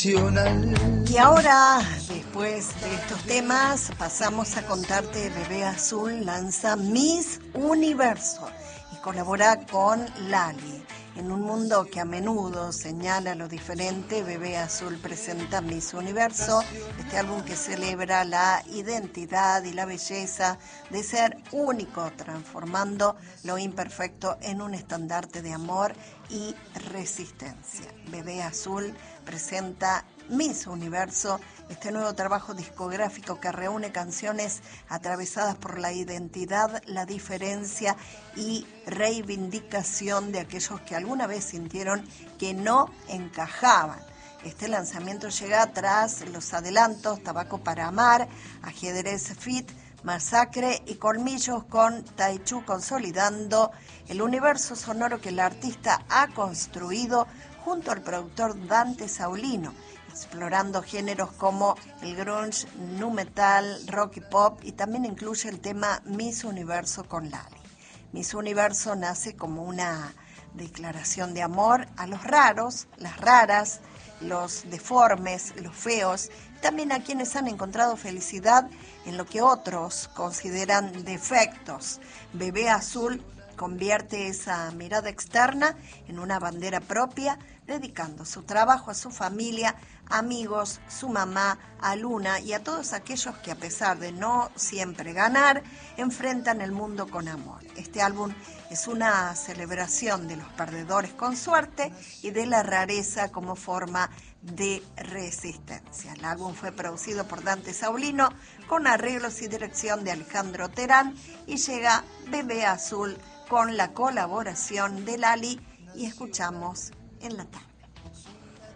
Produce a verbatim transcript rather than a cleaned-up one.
Y ahora, después de estos temas, pasamos a contarte. Bebé Azul lanza Miss Universo y colabora con Lali. En un mundo que a menudo señala lo diferente, Bebé Azul presenta Miss Universo, este álbum que celebra la identidad y la belleza de ser único, transformando lo imperfecto en un estandarte de amor y resistencia. Bebé Azul presenta Miss Universo, este nuevo trabajo discográfico que reúne canciones atravesadas por la identidad, la diferencia y reivindicación de aquellos que alguna vez sintieron que no encajaban. Este lanzamiento llega tras los adelantos Tabaco para Amar, Ajedrez Fit, Masacre y Colmillos con Taichu, consolidando el universo sonoro que el artista ha construido junto al productor Dante Saulino, explorando géneros como el grunge, nu metal, rock y pop, y también incluye el tema Miss Universo con Lali. Miss Universo nace como una declaración de amor a los raros, las raras, los deformes, los feos, y también a quienes han encontrado felicidad en lo que otros consideran defectos. Bebé Azul convierte esa mirada externa en una bandera propia, dedicando su trabajo a su familia, amigos, su mamá, a Luna y a todos aquellos que, a pesar de no siempre ganar, enfrentan el mundo con amor. Este álbum es una celebración de los perdedores con suerte y de la rareza como forma de resistencia. El álbum fue producido por Dante Saulino con arreglos y dirección de Alejandro Terán y llega Bebé Azul con la colaboración de Lali, y escuchamos En la Tarde.